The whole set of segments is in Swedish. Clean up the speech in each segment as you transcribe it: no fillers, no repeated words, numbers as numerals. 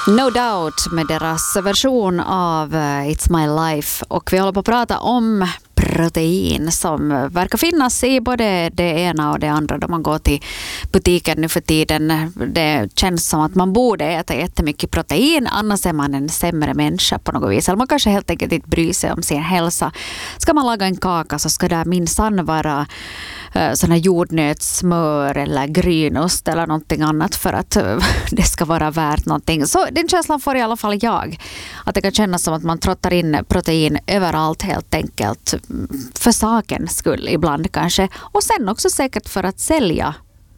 No Doubt med deras version av It's My Life. Och vi håller på att prata om protein som verkar finnas i både det ena och det andra då man går till butiken nu för tiden. Det känns som att man borde äta jättemycket protein, annars är man en sämre människa på något vis. Eller man kanske helt enkelt inte bryr sig om sin hälsa. Ska man laga en kaka så ska det minsann vara sån här jordnötssmör eller grynost eller någonting annat för att det ska vara värt någonting. Så den känslan får i alla fall jag. Att det kan kännas som att man trottar in protein överallt helt enkelt. För sakens skull ibland kanske. Och sen också säkert för att sälja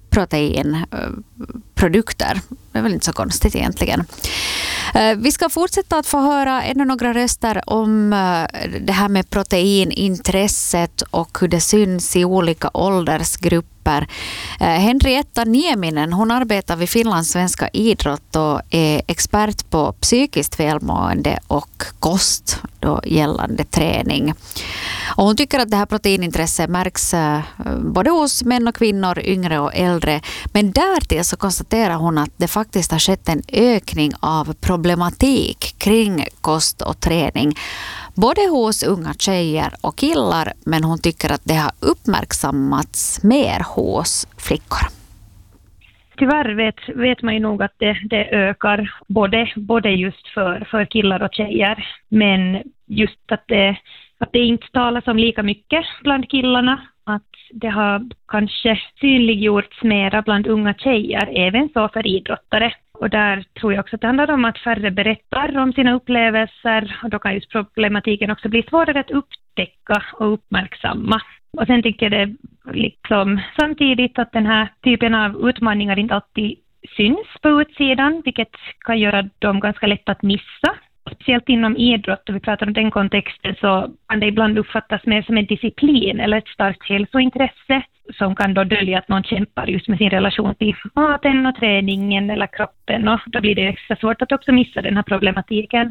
proteinprodukter. Det är väl inte så konstigt egentligen. Vi ska fortsätta att få höra ännu några röster om det här med proteinintresset och hur det syns i olika åldersgrupper. Henrietta Nieminen, hon arbetar vid Finlands svenska idrott och är expert på psykiskt välmående och kost då gällande träning. Och hon tycker att det här proteinintresset märks både hos män och kvinnor, yngre och äldre. Men därtill så konstaterar hon att det faktiskt har skett en ökning av problematik kring kost och träning. Både hos unga tjejer och killar, men hon tycker att det har uppmärksammats mer hos flickor. Tyvärr vet man ju nog att det ökar både just för killar och tjejer. Men just att det inte talas om lika mycket bland killarna. Att det har kanske synliggjorts mera bland unga tjejer, även så för idrottare. Och där tror jag också att det handlar om att färre berättar om sina upplevelser. Och då kan just problematiken också bli svårare att upptäcka och uppmärksamma. Och sen tycker jag det liksom samtidigt att den här typen av utmaningar inte alltid syns på utsidan. Vilket kan göra dem ganska lätt att missa. Speciellt inom idrott, och vi pratar om den kontexten, så kan det ibland uppfattas mer som en disciplin eller ett starkt hälsointresse som kan då dölja att någon kämpar just med sin relation till maten och träningen eller kroppen, och då blir det extra svårt att också missa den här problematiken.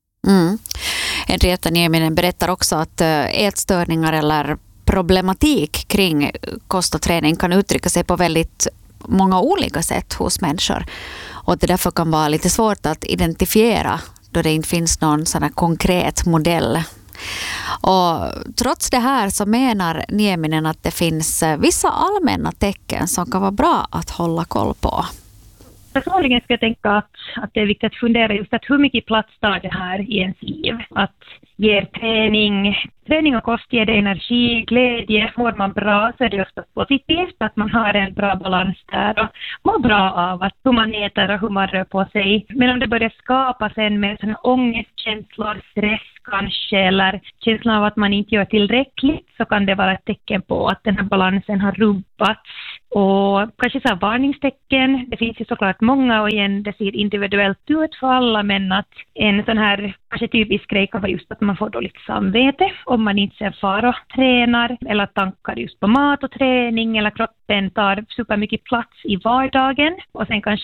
Henrietta Nieminen berättar också att ätstörningar eller problematik kring kost och träning kan uttrycka sig på väldigt många olika sätt hos människor, och det därför kan vara lite svårt att identifiera då det inte finns någon sån här konkret modell. Och trots det här så menar Nieminen att det finns vissa allmänna tecken som kan vara bra att hålla koll på. Personligen ska jag tänka att det är viktigt att fundera just att hur mycket plats tar det här i ens liv. Att ger träning och kost ger det energi, glädje. Mår man bra så är det ofta positivt att man har en bra balans där och mår bra av att hur man äter och hur man rör på sig. Men om det börjar skapa sen med sådana ångestkänslor, stress kanske, eller känslan av att man inte gör tillräckligt, så kan det vara ett tecken på att den här balansen har rubbats. Och kanske så här varningstecken, det finns ju såklart många, och igen det ser individuellt ut för alla, men att en sån här kanske typisk grej kan vara just att man får dåligt samvete om man inte ser fara och tränar, eller tankar just på mat och träning, eller kroppen tar super mycket plats i vardagen, och sen kanske